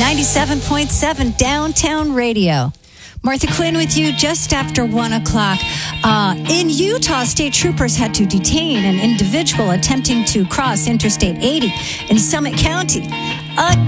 97.7 Downtown Radio. Martha Quinn with you just after 1 o'clock. In Utah, state troopers had to detain an individual attempting to cross Interstate 80 in Summit County.